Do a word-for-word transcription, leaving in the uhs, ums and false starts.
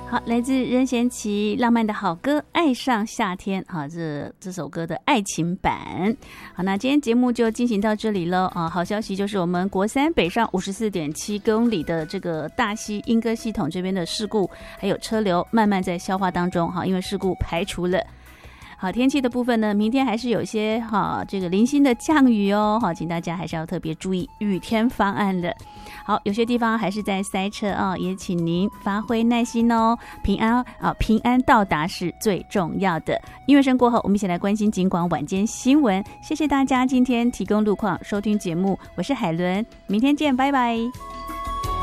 好，来自任贤齐浪漫的好歌《爱上夏天》好，这这首歌的爱情版。好，那今天节目就进行到这里了啊。好消息就是我们国三北上五十四点七公里的这个大溪莺歌系统这边的事故还有车流慢慢在消化当中哈，因为事故排除了。好，天气的部分呢，明天还是有些哈这个零星的降雨哦，好，请大家还是要特别注意雨天方案的。好，有些地方还是在塞车啊，也请您发挥耐心哦，平安啊，平安到达是最重要的。音乐声过后，我们一起来关心警广晚间新闻。谢谢大家今天提供路况收听节目，我是海伦，明天见，拜拜。